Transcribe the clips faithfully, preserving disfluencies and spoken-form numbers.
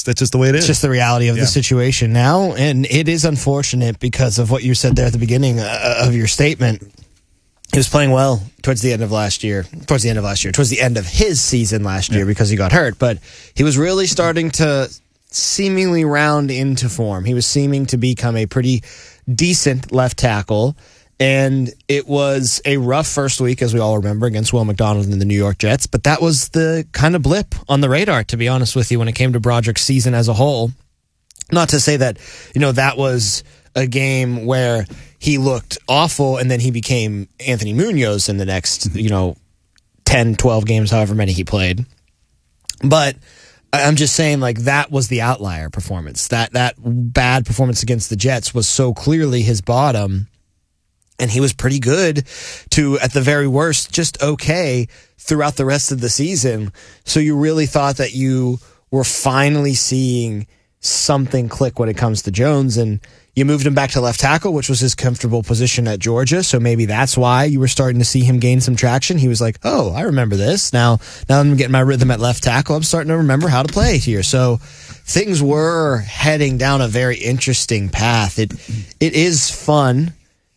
that's just the way it is. It's just the reality of yeah. the situation now, and it is unfortunate because of what you said there at the beginning uh, of your statement. He was playing well towards the end of last year, towards the end of last year, towards the end of his season last year yeah. because he got hurt, but he was really starting to seemingly round into form. He was seeming to become a pretty decent left tackle. And it was a rough first week, as we all remember, against Will McDonald and the New York Jets. But that was the kind of blip on the radar, to be honest with you, when it came to Broderick's season as a whole. Not to say that, you know, that was a game where he looked awful and then he became Anthony Munoz in the next, you know, ten, twelve games, however many he played. But I'm just saying, like, that was the outlier performance. That, that bad performance against the Jets was so clearly his bottom. And he was pretty good to, at the very worst, just okay throughout the rest of the season. So you really thought that you were finally seeing something click when it comes to Jones. And you moved him back to left tackle, which was his comfortable position at Georgia. So maybe that's why you were starting to see him gain some traction. He was like, oh, I remember this. Now, now I'm getting my rhythm at left tackle. I'm starting to remember how to play here. So things were heading down a very interesting path. It It is fun.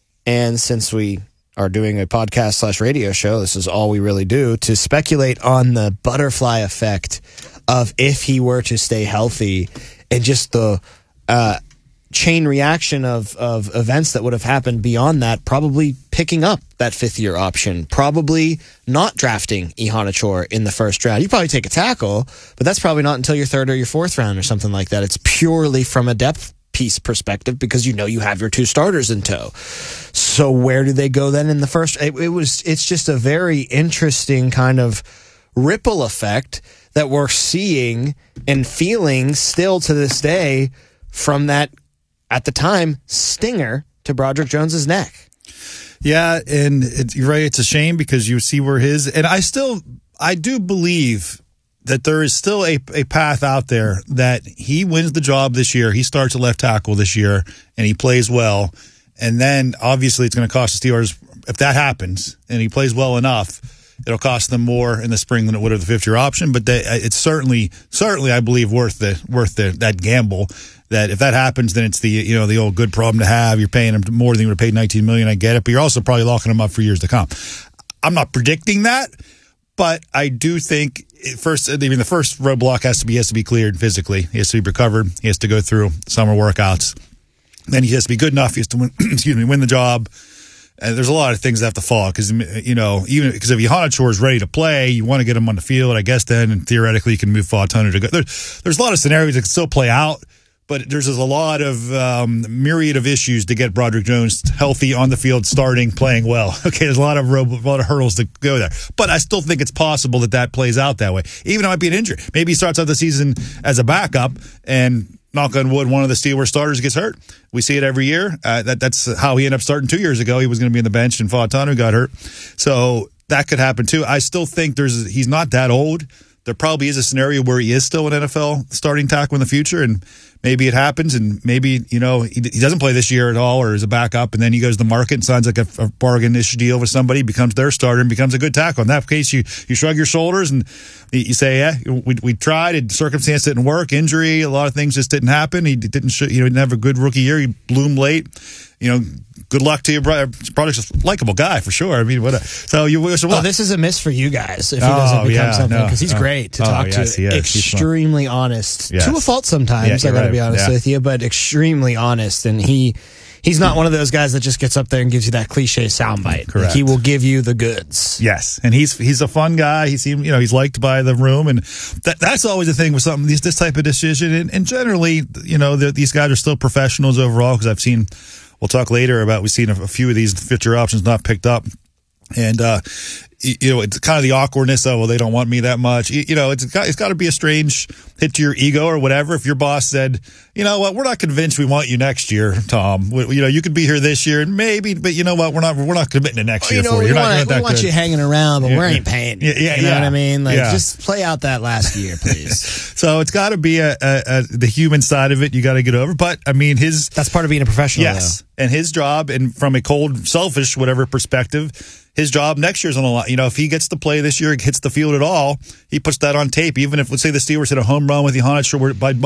And since we are doing a podcast slash radio show, this is all we really do, to speculate on the butterfly effect of if he were to stay healthy and just the uh, chain reaction of, of events that would have happened beyond that, probably picking up that fifth year option, probably not drafting Iheanacho in the first round. You probably take a tackle, but that's probably not until your third or your fourth round or something like that. It's purely from a depth piece perspective because you know you have your two starters in tow. So where do they go then in the first? It, it was. It's just a very interesting kind of ripple effect that we're seeing and feeling still to this day from that, at the time, stinger to Broderick Jones's neck. Yeah, and it, you're right. It's a shame because you see where his, and I still, I do believe that there is still a, a path out there that he wins the job this year. He starts at left tackle this year, and he plays well. And then, obviously, it's going to cost the Steelers, if that happens, and he plays well enough, it'll cost them more in the spring than it would have the fifth-year option. But they, it's certainly, certainly, I believe, worth the worth the, that gamble. That if that happens, then it's the you know the old good problem to have. You're paying him more than you would have paid nineteen million dollars. I get it, but you're also probably locking him up for years to come. I'm not predicting that, but I do think. First, I mean, the first roadblock has to be he has to be cleared physically. He has to be recovered. He has to go through summer workouts. Then he has to be good enough. He has to win, excuse me, win the job. And there's a lot of things that have to fall because you know even because if Iheanacho is ready to play, you want to get him on the field. I guess then and theoretically you can move Fautanu to go. There's there's a lot of scenarios that can still play out. But there's a lot of um, myriad of issues to get Broderick Jones healthy on the field, starting, playing well. Okay, there's a lot of road, a lot of hurdles to go there. But I still think it's possible that that plays out that way. Even though it might be an injury. Maybe he starts out the season as a backup and, knock on wood, one of the Steelers starters gets hurt. We see it every year. Uh, that That's how he ended up starting two years ago. He was going to be on the bench and Fautanu got hurt. So that could happen too. I still think there's he's not that old. There probably is a scenario where he is still an N F L starting tackle in the future, and maybe it happens, and maybe, you know, he, he doesn't play this year at all or is a backup, and then he goes to the market and signs like a, a bargain-ish deal with somebody, becomes their starter, and becomes a good tackle. In that case, you you shrug your shoulders and you say, yeah, we we tried, and circumstance didn't work, injury, a lot of things just didn't happen. He didn't, sh- you know, he didn't have a good rookie year. He bloomed late. You know, good luck to you. Broderick's a likable guy for sure. I mean, what? A, so you wish him luck. Oh, this is a miss for you guys if he doesn't oh, become yeah, something because no, he's no. great to oh, talk yes, to. He is. Extremely honest, yes. to a fault sometimes. Yeah, I got to right. be honest yeah. with you, but extremely honest, and he. He's not one of those guys that just gets up there and gives you that cliche soundbite. Correct. Like, he will give you the goods. Yes, and he's he's a fun guy. He seems, you know, he's liked by the room, and that that's always the thing with something this this type of decision. And, and generally, you know, these guys are still professionals overall because I've seen. We'll talk later about we've seen a, a few of these future options not picked up, and uh, you know, it's kind of the awkwardness of, well, they don't want me that much. You, you know, it's got, it's got to be a strange hit to your ego or whatever. If your boss said, you know what, we're not convinced we want you next year, Tom. We, you know, you could be here this year and maybe, but you know what, we're not, we're not committing to next well, year you know, for you. We You're want, not doing we that want good. you hanging around, but yeah. we ain't paying you. Yeah, yeah, you know yeah. what I mean? Like, yeah. just play out that last year, please. So it's got to be a, a, a the human side of it. You got to get over. But I mean, his that's part of being a professional. Yes, though. And his job, and from a cold, selfish, whatever perspective. His job next year's on the line. You know, if he gets to play this year, hits the field at all, he puts that on tape. Even if, let's say, the Steelers hit a home run with Iheanacho by